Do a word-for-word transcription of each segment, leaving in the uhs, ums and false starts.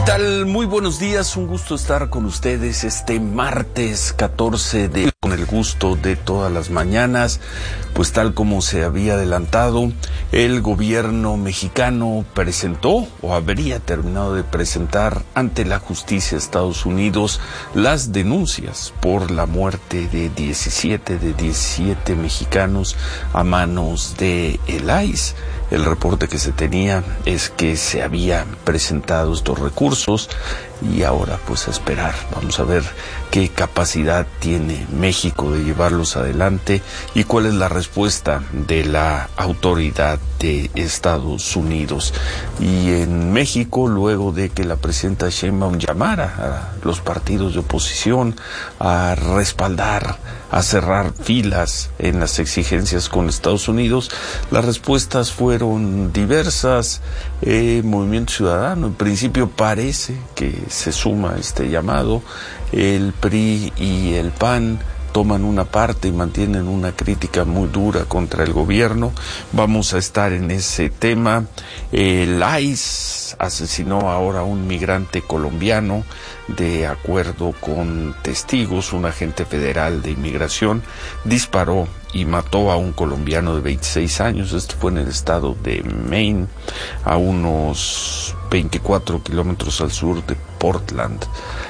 tal? Muy buenos días, un gusto estar con ustedes este martes catorce de con el gusto de todas las mañanas. Pues tal como se había adelantado, el gobierno mexicano presentó o habría terminado de presentar ante la justicia de Estados Unidos las denuncias por la muerte de diecisiete de diecisiete mexicanos a manos de el I C E. El reporte que se tenía es que se habían presentado estos recursos y ahora pues a esperar. Vamos a ver qué capacidad tiene México de llevarlos adelante y cuál es la respuesta de la autoridad de Estados Unidos. Y en México, luego de que la presidenta Sheinbaum llamara a los partidos de oposición a respaldar, a cerrar filas en las exigencias con Estados Unidos, las respuestas fueron diversas. Eh, Movimiento Ciudadano, en principio, parece que se suma a este llamado. El P R I y el P A N toman una parte y mantienen una crítica muy dura contra el gobierno. Vamos a estar en ese tema. El I C E asesinó ahora a un migrante colombiano. De acuerdo con testigos, un agente federal de inmigración disparó y mató a un colombiano de veintiséis años. Esto fue en el estado de Maine, a unos veinticuatro kilómetros al sur de Portland,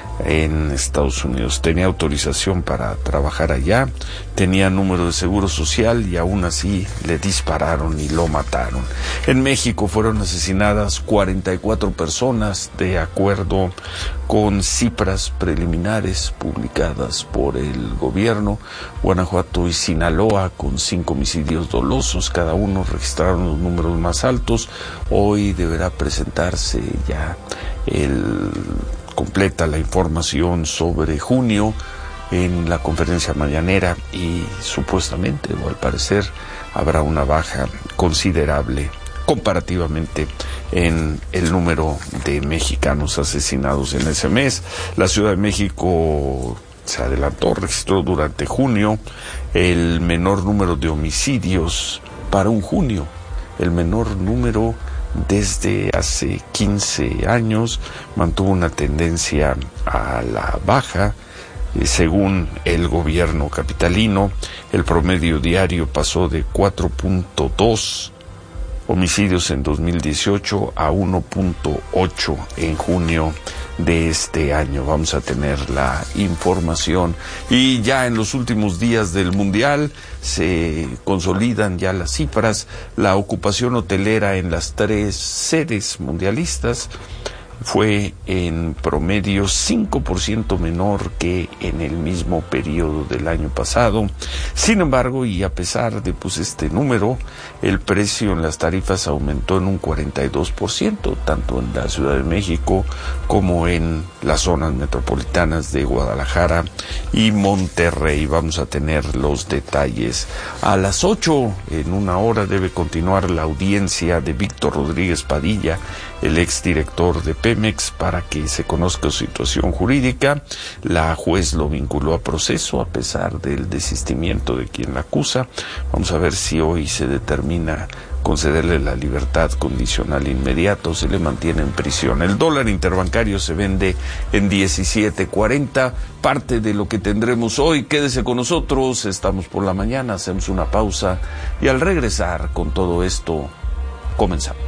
en Estados Unidos. Tenía autorización para trabajar allá, tenía número de seguro social y aún así le dispararon y lo mataron. En México fueron asesinadas cuarenta y cuatro personas de acuerdo con cifras preliminares publicadas por el gobierno. Guanajuato y Sinaloa, con cinco homicidios dolosos, cada uno registraron los números más altos. Hoy deberá presentarse ya el completa la información sobre junio en la conferencia mañanera y supuestamente o al parecer habrá una baja considerable comparativamente en el número de mexicanos asesinados en ese mes. La Ciudad de México se adelantó, registró durante junio el menor número de homicidios para un junio, el menor número desde hace quince años, mantuvo una tendencia a la baja. Eh, según el gobierno capitalino, el promedio diario pasó de cuatro punto dos homicidios en dos mil dieciocho a uno punto ocho en junio de este año. Vamos a tener la información. Y ya en los últimos días del Mundial se consolidan ya las cifras. La ocupación hotelera en las tres sedes mundialistas fue en promedio cinco por ciento menor que en el mismo periodo del año pasado. Sin embargo, y a pesar de pues este número, el precio en las tarifas aumentó en un cuarenta y dos por ciento, tanto en la Ciudad de México como en las zonas metropolitanas de Guadalajara y Monterrey. Vamos a tener los detalles. A las ocho, en una hora, debe continuar la audiencia de Víctor Rodríguez Padilla, el exdirector de Pemex, para que se conozca su situación jurídica. La juez lo vinculó a proceso a pesar del desistimiento de quien la acusa. Vamos a ver si hoy se determina concederle la libertad condicional inmediata o se le mantiene en prisión. El dólar interbancario se vende en diecisiete cuarenta, parte de lo que tendremos hoy. Quédese con nosotros, estamos por la mañana, hacemos una pausa y al regresar con todo esto, comenzamos.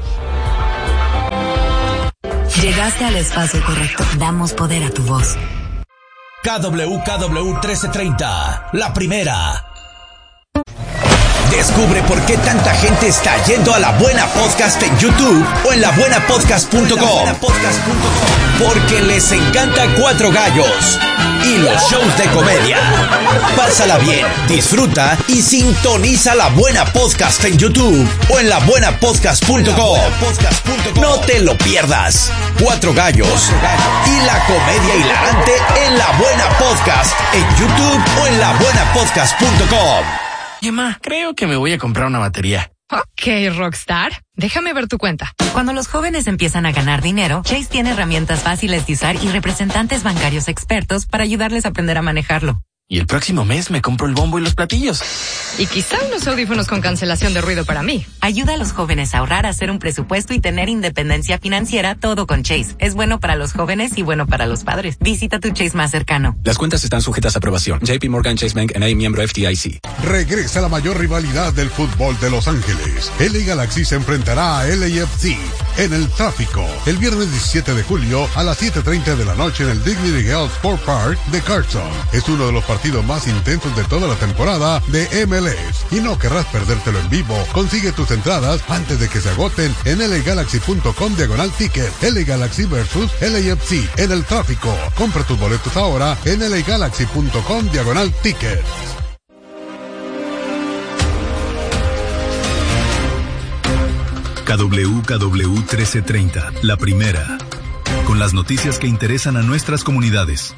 Llegaste al espacio correcto. Damos poder a tu voz. K W K W trece treinta, la primera. Descubre por qué tanta gente está yendo a La Buena Podcast en YouTube o en la buena podcast punto com. Porque les encanta Cuatro Gallos y los shows de comedia. Pásala bien, disfruta y sintoniza La Buena Podcast en YouTube o en la buena podcast punto com. No te lo pierdas. Cuatro Gallos y la comedia hilarante en La Buena Podcast en YouTube o en la buena podcast punto com. Emma, creo que me voy a comprar una batería. Ok, Rockstar. Déjame ver tu cuenta. Cuando los jóvenes empiezan a ganar dinero, Chase tiene herramientas fáciles de usar y representantes bancarios expertos para ayudarles a aprender a manejarlo. Y el próximo mes me compro el bombo y los platillos. Y quizá unos audífonos con cancelación de ruido para mí. Ayuda a los jóvenes a ahorrar, a hacer un presupuesto y tener independencia financiera, todo con Chase. Es bueno para los jóvenes y bueno para los padres. Visita tu Chase más cercano. Las cuentas están sujetas a aprobación. J P Morgan Chase Bank N A, miembro F D I C. Regresa la mayor rivalidad del fútbol de Los Ángeles. L A Galaxy se enfrentará a L A F C en el tráfico el viernes diecisiete de julio a las siete treinta de la noche en el Dignity Health Sport Park de Carson. Es uno de los partidos más intensos de toda la temporada de M L S y no querrás perdértelo en vivo. Consigue tus entradas antes de que se agoten en L A Galaxy punto com diagonal ticket. L A Galaxy versus L A F C en el tráfico. Compra tus boletos ahora en L A Galaxy punto com diagonal ticket. K W K W trece treinta, la primera, con las noticias que interesan a nuestras comunidades.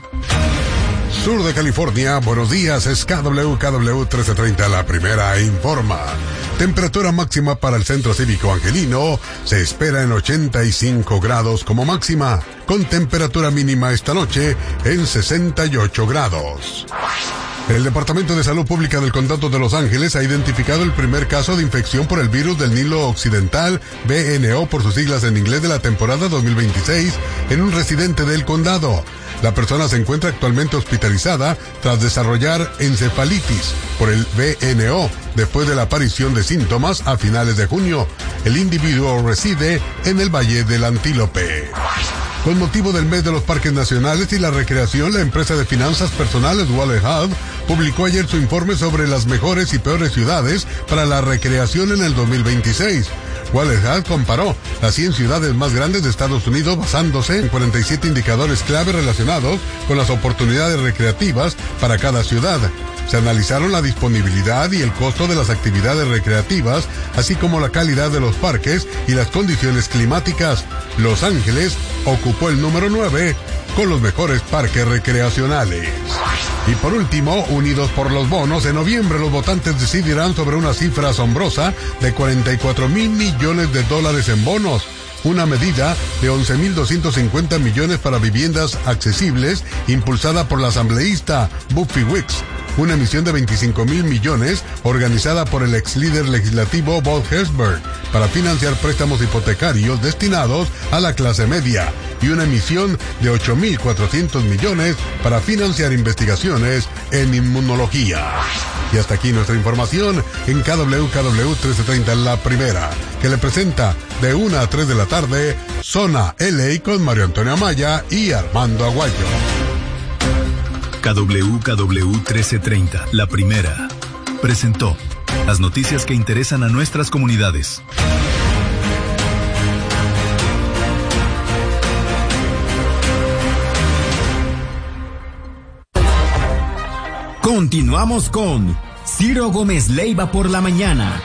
Sur de California, buenos días, es K W K W trece treinta, la primera informa. Temperatura máxima para el Centro Cívico Angelino se espera en ochenta y cinco grados como máxima, con temperatura mínima esta noche en sesenta y ocho grados. El Departamento de Salud Pública del Condado de Los Ángeles ha identificado el primer caso de infección por el virus del Nilo Occidental, B N O por sus siglas en inglés, de la temporada dos mil veintiséis en un residente del condado. La persona se encuentra actualmente hospitalizada tras desarrollar encefalitis por el B N O después de la aparición de síntomas a finales de junio. El individuo reside en el Valle del Antílope. Con motivo del mes de los parques nacionales y la recreación, la empresa de finanzas personales Wallet Hub publicó ayer su informe sobre las mejores y peores ciudades para la recreación en el dos mil veintiséis. Wallet Hub comparó las cien ciudades más grandes de Estados Unidos basándose en cuarenta y siete indicadores clave relacionados con las oportunidades recreativas para cada ciudad. Se analizaron la disponibilidad y el costo de las actividades recreativas, así como la calidad de los parques y las condiciones climáticas. Los Ángeles ocupó el número nueve con los mejores parques recreacionales. Y por último, unidos por los bonos, en noviembre los votantes decidirán sobre una cifra asombrosa de cuarenta y cuatro mil millones de dólares en bonos. Una medida de once mil doscientos cincuenta millones para viviendas accesibles, impulsada por la asambleísta Buffy Wicks. Una emisión de veinticinco mil millones, organizada por el ex líder legislativo Bob Hersberg, para financiar préstamos hipotecarios destinados a la clase media. Y una emisión de ocho mil cuatrocientos millones para financiar investigaciones en inmunología. Y hasta aquí nuestra información en K W K W trece treinta, la primera, que le presenta de una a tres de la tarde, Zona L A con Mario Antonio Amaya y Armando Aguayo. K W K W trece treinta, la primera, presentó las noticias que interesan a nuestras comunidades. Continuamos con Ciro Gómez Leiva por la mañana.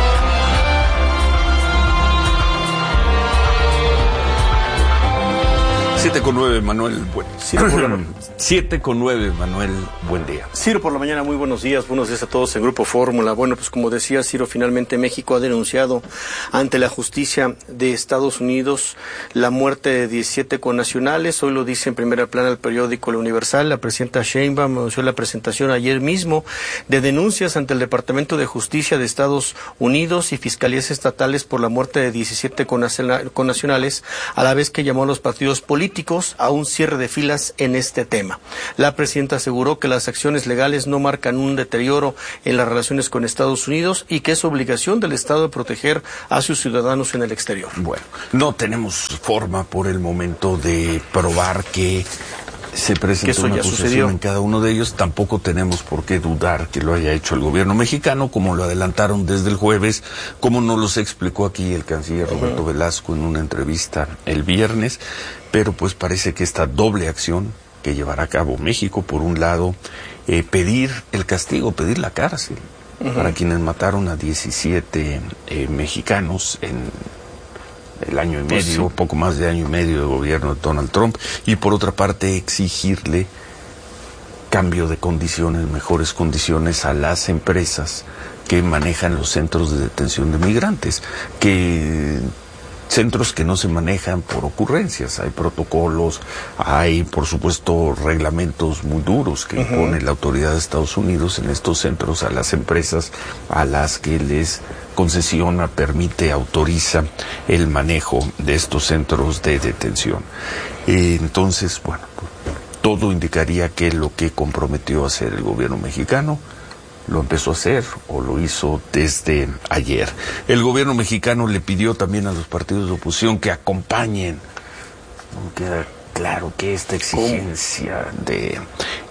Siete con nueve, Manuel. Buen... Siete con nueve, Manuel. Buen día. Ciro, por la mañana, muy buenos días. Buenos días a todos en Grupo Fórmula. Bueno, pues como decía Ciro, finalmente México ha denunciado ante la justicia de Estados Unidos la muerte de diecisiete connacionales. Hoy lo dice en primera plana el periódico La Universal. La presidenta Sheinbaum anunció la presentación ayer mismo de denuncias ante el Departamento de Justicia de Estados Unidos y fiscalías estatales por la muerte de diecisiete connacionales, a la vez que llamó a los partidos políticos a un cierre de filas en este tema. La presidenta aseguró que las acciones legales no marcan un deterioro en las relaciones con Estados Unidos y que es obligación del Estado de proteger a sus ciudadanos en el exterior. Bueno, no tenemos forma por el momento de probar que se presentó una acusación en cada uno de ellos. Tampoco tenemos por qué dudar que lo haya hecho el gobierno mexicano, como lo adelantaron desde el jueves, como nos los explicó aquí el canciller Roberto uh-huh. Velasco en una entrevista el viernes. Pero pues parece que esta doble acción que llevará a cabo México, por un lado, eh, pedir el castigo, pedir la cárcel uh-huh. para quienes mataron a diecisiete eh, mexicanos en el año y medio, pues sí. poco más de año y medio de gobierno de Donald Trump, y por otra parte exigirle cambio de condiciones, mejores condiciones a las empresas que manejan los centros de detención de migrantes, que centros que no se manejan por ocurrencias. Hay protocolos, hay, por supuesto, reglamentos muy duros que uh-huh. impone la autoridad de Estados Unidos en estos centros a las empresas a las que les concesiona, permite, autoriza el manejo de estos centros de detención. Eh, entonces, bueno, todo indicaría que lo que comprometió a hacer el gobierno mexicano lo empezó a hacer o lo hizo desde ayer. El gobierno mexicano le pidió también a los partidos de oposición que acompañen. No queda claro que esta exigencia de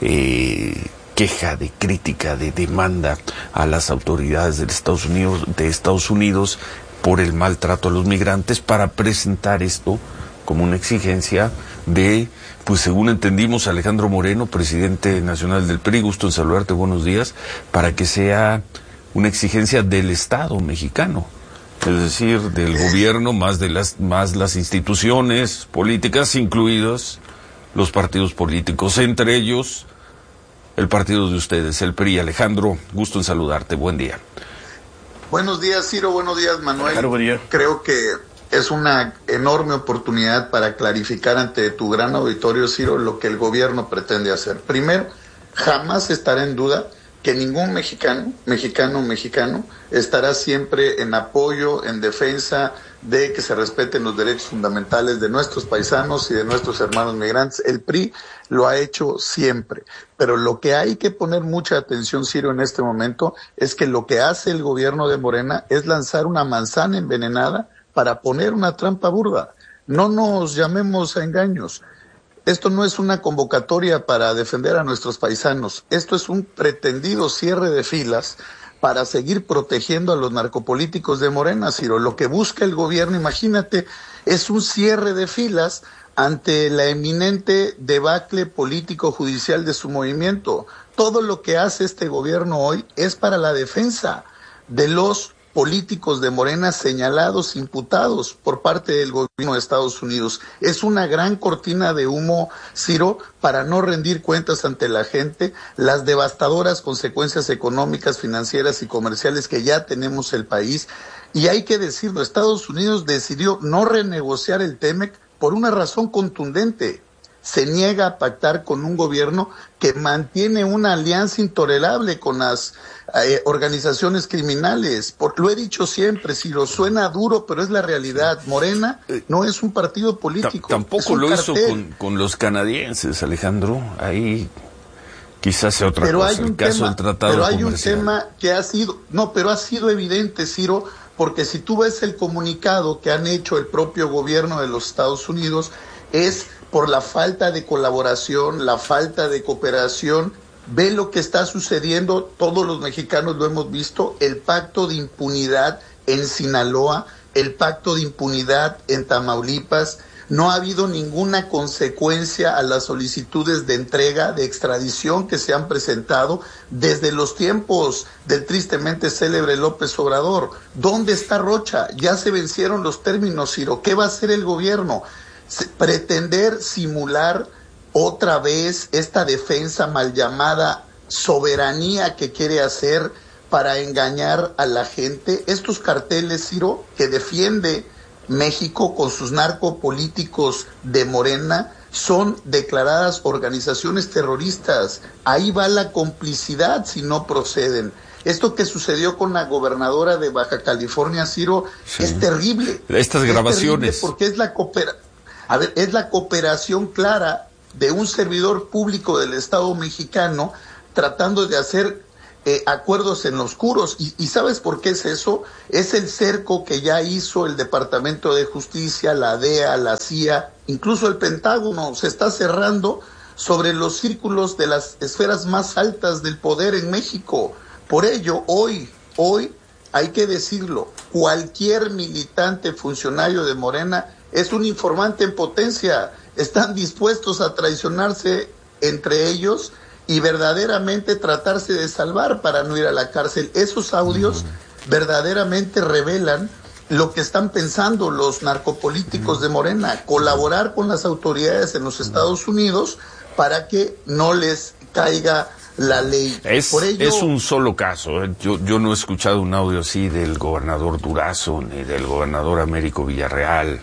eh, queja, de crítica, de demanda a las autoridades de Estados Unidos, de Estados Unidos por el maltrato a los migrantes, para presentar esto como una exigencia de, pues según entendimos, Alejandro Moreno, presidente nacional del P R I, gusto en saludarte, buenos días, para que sea una exigencia del Estado mexicano, es decir, del gobierno, más de las, más las instituciones políticas, incluidos los partidos políticos, entre ellos el partido de ustedes, el P R I. Alejandro, gusto en saludarte, buen día. Buenos días, Ciro, buenos días, Manuel. Claro, buen día. Creo que es una enorme oportunidad para clarificar ante tu gran auditorio, Ciro, lo que el gobierno pretende hacer. Primero, jamás estará en duda que ningún mexicano, mexicano, mexicano, estará siempre en apoyo, en defensa de que se respeten los derechos fundamentales de nuestros paisanos y de nuestros hermanos migrantes. El P R I lo ha hecho siempre. Pero lo que hay que poner mucha atención, Ciro, en este momento, es que lo que hace el gobierno de Morena es lanzar una manzana envenenada para poner una trampa burda. No nos llamemos a engaños. Esto no es una convocatoria para defender a nuestros paisanos. Esto es un pretendido cierre de filas para seguir protegiendo a los narcopolíticos de Morena, Ciro. Lo que busca el gobierno, imagínate, es un cierre de filas ante la eminente debacle político-judicial de su movimiento. Todo lo que hace este gobierno hoy es para la defensa de los políticos de Morena señalados, imputados por parte del gobierno de Estados Unidos. Es una gran cortina de humo, Ciro, para no rendir cuentas ante la gente, las devastadoras consecuencias económicas, financieras y comerciales que ya tenemos el país. Y hay que decirlo, Estados Unidos decidió no renegociar el T-MEC por una razón contundente. Se niega a pactar con un gobierno que mantiene una alianza intolerable con las eh, organizaciones criminales. Por, lo he dicho siempre, si lo suena duro, pero es la realidad. Morena no es un partido político. T- tampoco lo hizo con, con los canadienses, Alejandro. Ahí quizás sea otra pero cosa, hay un el caso tema, del tratado pero hay comercial. un tema que ha sido, no, pero ha sido evidente, Ciro, porque si tú ves el comunicado que han hecho el propio gobierno de los Estados Unidos, es por la falta de colaboración, la falta de cooperación. Ve lo que está sucediendo, todos los mexicanos lo hemos visto, el pacto de impunidad en Sinaloa, el pacto de impunidad en Tamaulipas. No ha habido ninguna consecuencia a las solicitudes de entrega, de extradición que se han presentado desde los tiempos del tristemente célebre López Obrador. ¿Dónde está Rocha? Ya se vencieron los términos, Ciro. ¿Qué va a hacer el gobierno? Pretender simular otra vez esta defensa mal llamada soberanía que quiere hacer para engañar a la gente. Estos carteles, Ciro, que defiende México con sus narcopolíticos de Morena, son declaradas organizaciones terroristas. Ahí va la complicidad si no proceden. Esto que sucedió con la gobernadora de Baja California, Ciro, sí, es terrible. Estas es grabaciones. Porque es la cooperación. A ver, es la cooperación clara de un servidor público del Estado mexicano tratando de hacer eh, acuerdos en lo oscuros. Y, ¿Y sabes por qué es eso? Es el cerco que ya hizo el Departamento de Justicia, la D E A, la C I A, incluso el Pentágono. Se está cerrando sobre los círculos de las esferas más altas del poder en México. Por ello, hoy, hoy, hay que decirlo, cualquier militante funcionario de Morena es un informante en potencia. Están dispuestos a traicionarse entre ellos y verdaderamente tratarse de salvar para no ir a la cárcel. Esos audios verdaderamente revelan lo que están pensando los narcopolíticos de Morena, colaborar con las autoridades en los Estados Unidos para que no les caiga la ley. Es, Por ello, es un solo caso. ¿eh? Yo, yo no he escuchado un audio así del gobernador Durazo ni del gobernador Américo Villarreal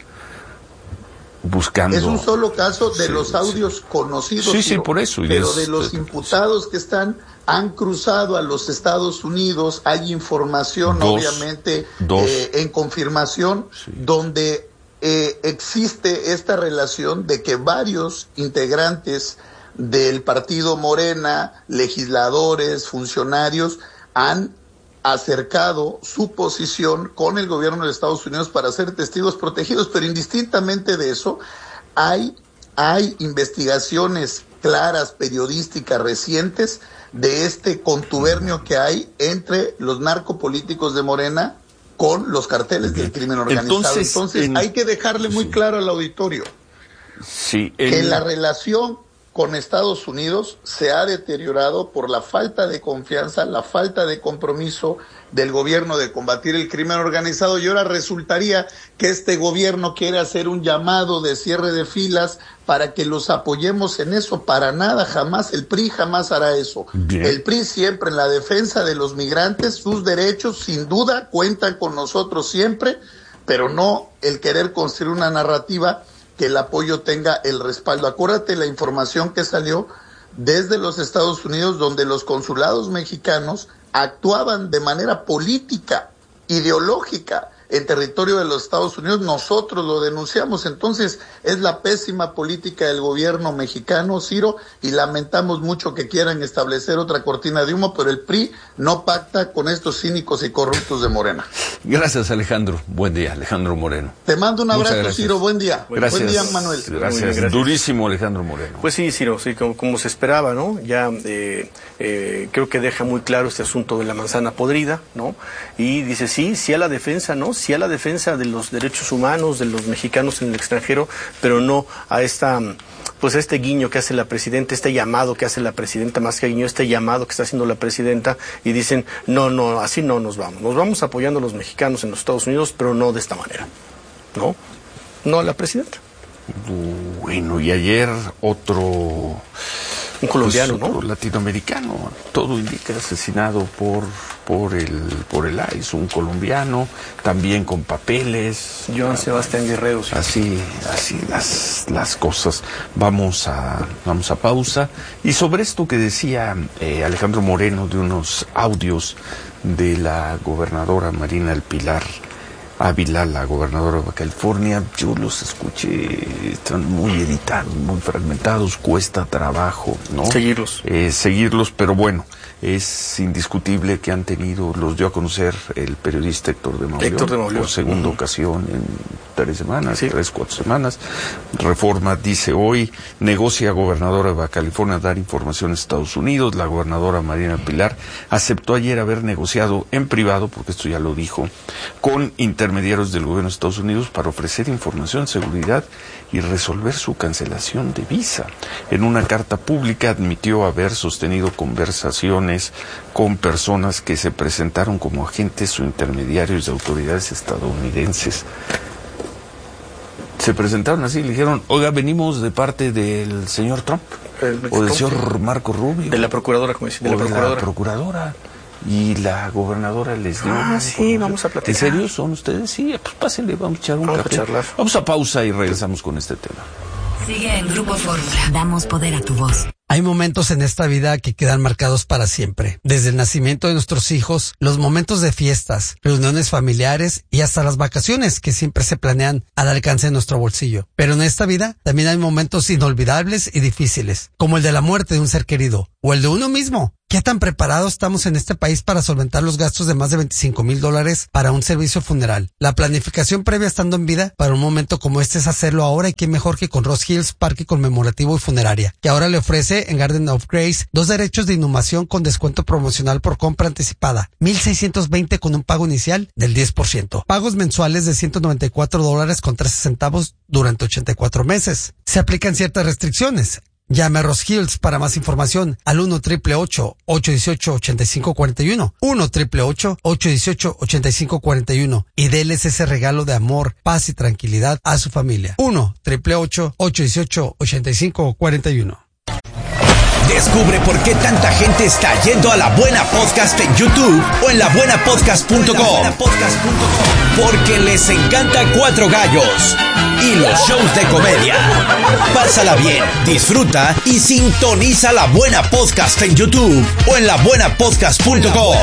buscando... Es un solo caso de sí, los audios sí. conocidos. Sí, sí, por eso. Pero es, de los imputados que están, han cruzado a los Estados Unidos, hay información, dos, obviamente, dos. Eh, en confirmación, sí. donde eh, existe esta relación de que varios integrantes del partido Morena, legisladores, funcionarios, han acercado su posición con el gobierno de Estados Unidos para ser testigos protegidos, pero indistintamente de eso, hay, hay investigaciones claras, periodísticas, recientes, de este contubernio que hay entre los narcopolíticos de Morena con los carteles del crimen organizado. Entonces, Entonces en... hay que dejarle muy sí. claro al auditorio sí, en... que la relación con Estados Unidos se ha deteriorado por la falta de confianza, la falta de compromiso del gobierno de combatir el crimen organizado, y ahora resultaría que este gobierno quiere hacer un llamado de cierre de filas para que los apoyemos en eso. Para nada, jamás, el P R I jamás hará eso. Bien. El P R I siempre en la defensa de los migrantes, sus derechos, sin duda, cuentan con nosotros siempre, pero no el querer construir una narrativa que el apoyo tenga el respaldo. Acuérdate la información que salió desde los Estados Unidos, donde los consulados mexicanos actuaban de manera política, ideológica, en territorio de los Estados Unidos. Nosotros lo denunciamos. Entonces es la pésima política del gobierno mexicano, Ciro, y lamentamos mucho que quieran establecer otra cortina de humo, pero el P R I no pacta con estos cínicos y corruptos de Morena. Gracias, Alejandro. Buen día, Alejandro Moreno. Te mando un abrazo, Ciro. Buen día. Gracias. Buen día, Manuel. Gracias. Bien, gracias. Durísimo, Alejandro Moreno. Pues sí, Ciro, sí, como, como se esperaba, ¿no? Ya eh, eh, creo que deja muy claro este asunto de la manzana podrida, ¿no? Y dice, sí, sí a la defensa, ¿no? Sí a la defensa de los derechos humanos de los mexicanos en el extranjero, pero no a esta, pues a este guiño que hace la presidenta, este llamado que hace la presidenta, más que guiño, este llamado que está haciendo la presidenta, y dicen, no, no, así no nos vamos. Nos vamos apoyando a los mexicanos en los Estados Unidos, pero no de esta manera, ¿no? No a la presidenta. Bueno, y ayer otro... Un colombiano, pues, ¿no? Latinoamericano, todo indica asesinado por por el por el I C E, un colombiano, también con papeles. Joan Sebastián Guerrero. Sí. Así, así las las cosas. Vamos a vamos a pausa. Y sobre esto que decía eh, Alejandro Moreno de unos audios de la gobernadora Marina del Pilar Ávila, la gobernadora de California, yo los escuché, están muy editados, muy fragmentados, cuesta trabajo, ¿no? Seguirlos. Eh, seguirlos, pero bueno, es indiscutible que han tenido, los dio a conocer el periodista Héctor de Mauleón, Héctor de Mauleón. por segunda uh-huh. ocasión en tres semanas, sí. tres, cuatro semanas. Reforma dice hoy, negocia gobernadora de Baja California dar información a Estados Unidos. La gobernadora Marina Pilar aceptó ayer haber negociado en privado, porque esto ya lo dijo, con intermediarios del gobierno de Estados Unidos para ofrecer información, seguridad y resolver su cancelación de visa. En una carta pública admitió haber sostenido conversaciones con personas que se presentaron como agentes o intermediarios de autoridades estadounidenses. Se presentaron así, le dijeron, oiga, venimos de parte del señor Trump, el, o del señor sí. Marco Rubio. De la procuradora, como dice, de la o procuradora. De la procuradora. Y la gobernadora les dio... Ah, sí, vamos a platicar. ¿En serio son ustedes? Sí, pues pásenle, vamos a echar un vamos café. A charlar. Vamos a pausa y regresamos con este tema. Sigue en Grupo Fórmula. Damos poder a tu voz. Hay momentos en esta vida que quedan marcados para siempre. Desde el nacimiento de nuestros hijos, los momentos de fiestas, reuniones familiares y hasta las vacaciones que siempre se planean al alcance de nuestro bolsillo. Pero en esta vida también hay momentos inolvidables y difíciles, como el de la muerte de un ser querido o el de uno mismo. ¿Qué tan preparados estamos en este país para solventar los gastos de más de veinticinco mil dólares para un servicio funeral? La planificación previa estando en vida para un momento como este es hacerlo ahora, y qué mejor que con Ross Hills Parque Conmemorativo y Funeraria, que ahora le ofrece en Garden of Grace dos derechos de inhumación con descuento promocional por compra anticipada, mil seiscientos veinte con un pago inicial del diez por ciento. Pagos mensuales de ciento noventa y cuatro dólares con trece centavos durante ochenta y cuatro meses. Se aplican ciertas restricciones. Llame a Ross Hills para más información al uno triple ocho, ocho uno ocho, ocho cinco cuatro uno, uno triple ocho, ocho uno ocho, ocho cinco cuatro uno, y déles ese regalo de amor, paz y tranquilidad a su familia. uno triple ocho, ocho uno ocho, ocho cinco cuatro uno. Descubre por qué tanta gente está yendo a La Buena Podcast en YouTube o en la buena podcast punto com. Porque les encanta Cuatro Gallos y los shows de comedia. Pásala bien, disfruta y sintoniza La Buena Podcast en YouTube o en la buena podcast punto com.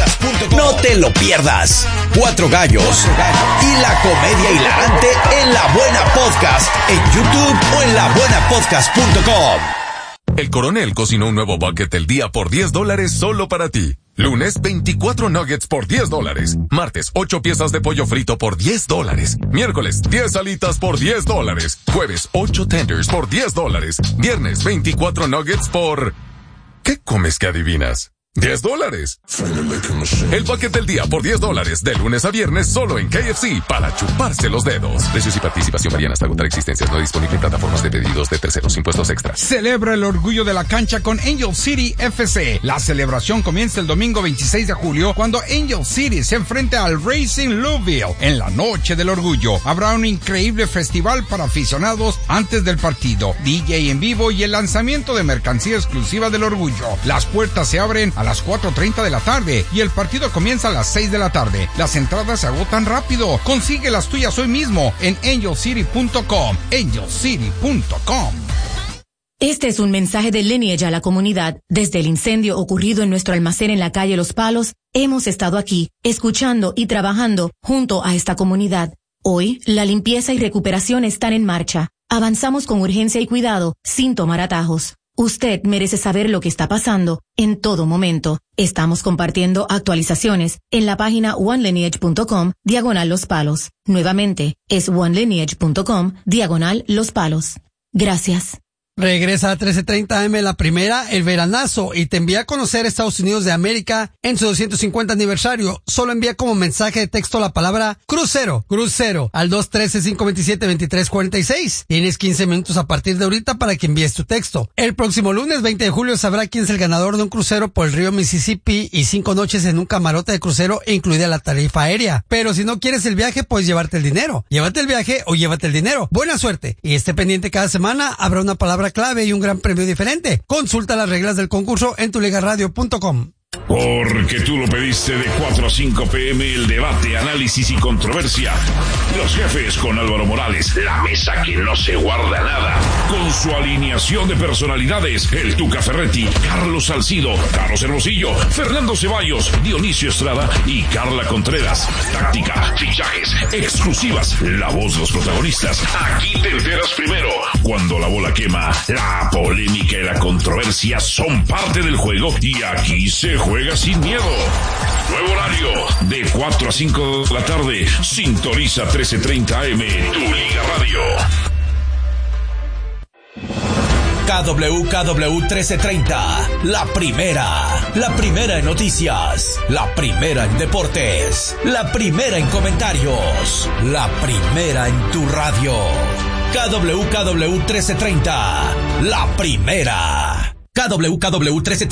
No te lo pierdas. Cuatro Gallos y la comedia hilarante en La Buena Podcast en YouTube o en la buena podcast punto com. El Coronel cocinó un nuevo bucket del día por diez dólares solo para ti. Lunes, veinticuatro nuggets por diez dólares. Martes, ocho piezas de pollo frito por diez dólares. Miércoles, diez alitas por diez dólares. Jueves, ocho tenders por diez dólares. Viernes, veinticuatro nuggets por... ¿Qué comes que adivinas? diez dólares. El bucket del día por diez dólares, de lunes a viernes, solo en K F C, para chuparse los dedos. Precios y participación varían hasta agotar existencias. No disponible en plataformas de pedidos de terceros. Impuestos extras. Celebra el orgullo de la cancha con Angel City F C. La celebración comienza el domingo veintiséis de julio, cuando Angel City se enfrenta al Racing Louisville. En la noche del orgullo, habrá un increíble festival para aficionados antes del partido, D J en vivo y el lanzamiento de mercancía exclusiva del orgullo. Las puertas se abren a las cuatro treinta de la tarde y el partido comienza a las seis de la tarde. Las entradas se agotan rápido. Consigue las tuyas hoy mismo en angel city punto com. angel city punto com. Este es un mensaje de Lineage a la comunidad. Desde el incendio ocurrido en nuestro almacén en la calle Los Palos, hemos estado aquí, escuchando y trabajando junto a esta comunidad. Hoy, la limpieza y recuperación están en marcha. Avanzamos con urgencia y cuidado, sin tomar atajos. Usted merece saber lo que está pasando en todo momento. Estamos compartiendo actualizaciones en la página one lineage punto com, diagonal Los Palos. Nuevamente, es one lineage punto com, diagonal Los Palos. Gracias. Regresa a trece treinta eme La Primera, el veranazo, y te envía a conocer Estados Unidos de América en su doscientos cincuenta aniversario. Solo envía como mensaje de texto la palabra crucero, crucero, al dos uno tres, cinco dos siete, dos tres cuatro seis. Tienes quince minutos a partir de ahorita para que envíes tu texto. El próximo lunes veinte de julio sabrá quién es el ganador de un crucero por el río Mississippi y cinco noches en un camarote de crucero, incluida la tarifa aérea. Pero si no quieres el viaje, puedes llevarte el dinero. Llévate el viaje o llévate el dinero. Buena suerte. Y esté pendiente, cada semana habrá una palabra clave y un gran premio diferente. Consulta las reglas del concurso en tu liga radio punto com. Porque tú lo pediste, de cuatro a cinco pm, el debate, análisis y controversia. Los jefes con Álvaro Morales, la mesa que no se guarda nada. Con su alineación de personalidades, el Tuca Ferretti, Carlos Salcido, Carlos Hermosillo, Fernando Ceballos, Dionisio Estrada y Carla Contreras. Táctica, fichajes, exclusivas, la voz de los protagonistas. Aquí te enteras primero. Cuando la bola quema, la polémica y la controversia son parte del juego y aquí se juega sin miedo. Nuevo horario, de cuatro a cinco de la tarde. Sintoniza trece treinta A M, tu Liga Radio. K W K W trece treinta, la primera, la primera en noticias, la primera en deportes, la primera en comentarios, la primera en tu radio. K W K W trece treinta, la primera. K W K W trece treinta